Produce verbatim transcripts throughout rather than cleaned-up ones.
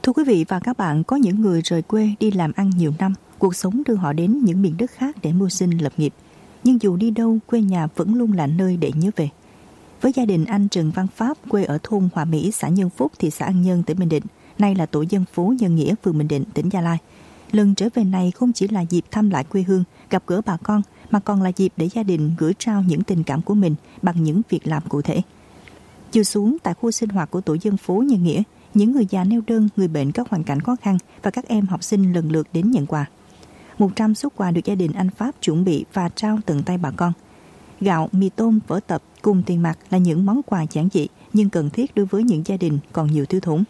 Thưa quý vị và các bạn, có những người rời quê đi làm ăn nhiều năm, cuộc sống đưa họ đến những miền đất khác để mưu sinh lập nghiệp. Nhưng dù đi đâu, quê nhà vẫn luôn là nơi để nhớ về. Với gia đình anh Trần Văn Pháp, quê ở thôn Hòa Mỹ, xã Nhân Phúc, thị xã An Nhơn, tỉnh Bình Định, nay là tổ dân phố Nhân Nghĩa, phường Bình Định, tỉnh Gia Lai. Lần trở về này không chỉ là dịp thăm lại quê hương, gặp gỡ bà con, mà còn là dịp để gia đình gửi trao những tình cảm của mình bằng những việc làm cụ thể. Chiều xuống tại khu sinh hoạt của tổ dân phố Nhân Nghĩa, những người già neo đơn, người bệnh có hoàn cảnh khó khăn và các em học sinh lần lượt đến nhận quà. một trăm suất quà được gia đình anh Pháp chuẩn bị và trao tận tay bà con. Gạo, mì tôm, vở tập cùng tiền mặt là những món quà giản dị nhưng cần thiết đối với những gia đình còn nhiều thiếu thốn.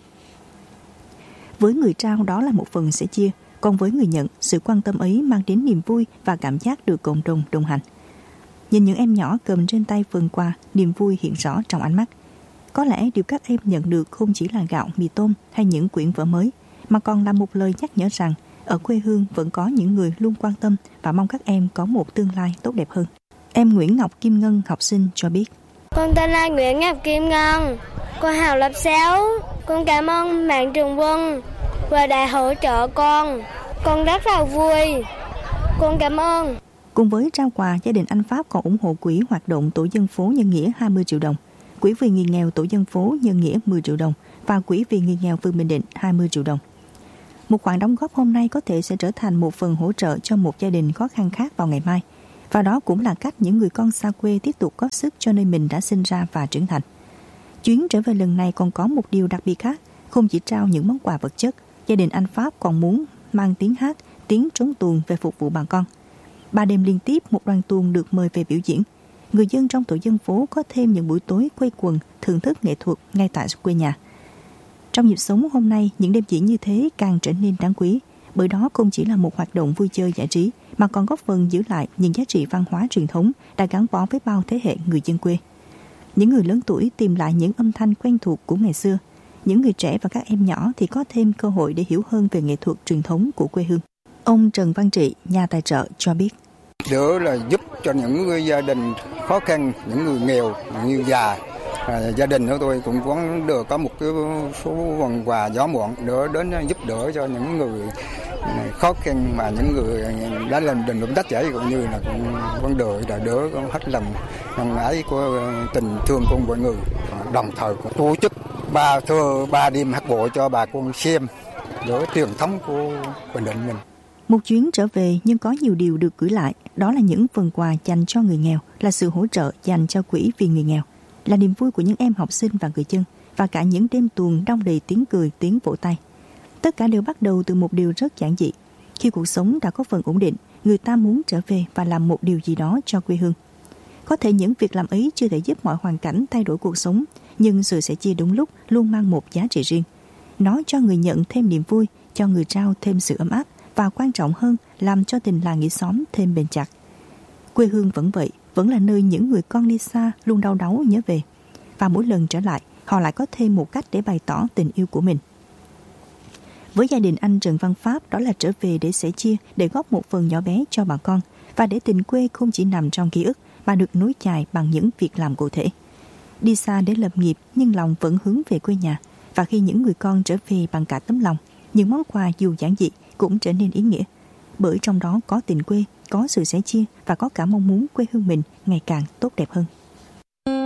Với người trao đó là một phần sẻ chia, còn với người nhận, sự quan tâm ấy mang đến niềm vui và cảm giác được cộng đồng đồng hành. Nhìn những em nhỏ cầm trên tay phần quà, niềm vui hiện rõ trong ánh mắt. Có lẽ điều các em nhận được không chỉ là gạo, mì tôm hay những quyển vở mới, mà còn là một lời nhắc nhở rằng ở quê hương vẫn có những người luôn quan tâm và mong các em có một tương lai tốt đẹp hơn. Em Nguyễn Ngọc Kim Ngân, học sinh cho biết. Con tên là Nguyễn Ngọc Kim Ngân, con học lớp sáu. Con cảm ơn Mạnh Thường Quân và đã hỗ trợ con. Con rất là vui. Con cảm ơn. Cùng với trao quà, gia đình anh Pháp còn ủng hộ quỹ hoạt động tổ dân phố Nhân Nghĩa hai mươi triệu đồng, quỹ vì người nghèo tổ dân phố Nhân Nghĩa mười triệu đồng và quỹ vì người nghèo phường Bình Định hai mươi triệu đồng. Một khoản đóng góp hôm nay có thể sẽ trở thành một phần hỗ trợ cho một gia đình khó khăn khác vào ngày mai. Và đó cũng là cách những người con xa quê tiếp tục góp sức cho nơi mình đã sinh ra và trưởng thành. Chuyến trở về lần này còn có một điều đặc biệt khác, không chỉ trao những món quà vật chất, gia đình anh Pháp còn muốn mang tiếng hát, tiếng trống tuồng về phục vụ bà con. Ba đêm liên tiếp, một đoàn tuồng được mời về biểu diễn. Người dân trong tổ dân phố có thêm những buổi tối quây quần thưởng thức nghệ thuật ngay tại quê nhà. Trong nhịp sống hôm nay, những đêm diễn như thế càng trở nên đáng quý, bởi đó không chỉ là một hoạt động vui chơi giải trí, mà còn góp phần giữ lại những giá trị văn hóa truyền thống đã gắn bó với bao thế hệ người dân quê. Những người lớn tuổi tìm lại những âm thanh quen thuộc của ngày xưa, những người trẻ và các em nhỏ thì có thêm cơ hội để hiểu hơn về nghệ thuật truyền thống của quê hương. Ông Trần Văn Trị, nhà tài trợ cho biết. Đỡ là giúp cho những người gia đình khó khăn, những người nghèo, như già. À, gia đình của tôi cũng vẫn được có một cái số phần quà gió muộn đỡ đến giúp đỡ cho những người khó khăn mà những người đã làm đình cũng đắc giải cũng như là cũng vẫn đỡ đã đỡ hết lòng lòng ái của tình thương của mọi người. Đồng thời cũng tổ chức ba thơ ba đêm hát bộ cho bà con xem đỡ truyền thống của Bình Định mình. Một chuyến trở về nhưng có nhiều điều được gửi lại, đó là những phần quà dành cho người nghèo, là sự hỗ trợ dành cho quỹ vì người nghèo, là niềm vui của những em học sinh và người dân, và cả những đêm tuồng đong đầy tiếng cười, tiếng vỗ tay. Tất cả đều bắt đầu từ một điều rất giản dị. Khi cuộc sống đã có phần ổn định, người ta muốn trở về và làm một điều gì đó cho quê hương. Có thể những việc làm ấy chưa thể giúp mọi hoàn cảnh thay đổi cuộc sống, nhưng sự sẻ chia đúng lúc luôn mang một giá trị riêng. Nó cho người nhận thêm niềm vui, cho người trao thêm sự ấm áp, và quan trọng hơn, làm cho tình làng nghĩa xóm thêm bền chặt. Quê hương vẫn vậy, vẫn là nơi những người con đi xa luôn đau đáu nhớ về. Và mỗi lần trở lại, họ lại có thêm một cách để bày tỏ tình yêu của mình. Với gia đình anh Trần Văn Pháp, đó là trở về để sẻ chia, để góp một phần nhỏ bé cho bà con, và để tình quê không chỉ nằm trong ký ức, mà được nối chài bằng những việc làm cụ thể. Đi xa để lập nghiệp, nhưng lòng vẫn hướng về quê nhà. Và khi những người con trở về bằng cả tấm lòng, những món quà dù giản dị cũng trở nên ý nghĩa. Bởi trong đó có tình quê, có sự sẻ chia và có cả mong muốn quê hương mình ngày càng tốt đẹp hơn.